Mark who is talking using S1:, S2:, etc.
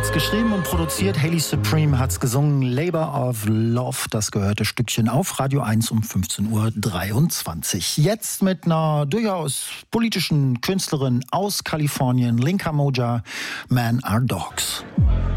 S1: hat's geschrieben und produziert, Hayley Supreme hat's gesungen, Labor of Love, das gehörte Stückchen auf Radio 1 um 15:23 Uhr. Jetzt mit einer durchaus politischen Künstlerin aus Kalifornien, Linka Moja, Men Are Dogs.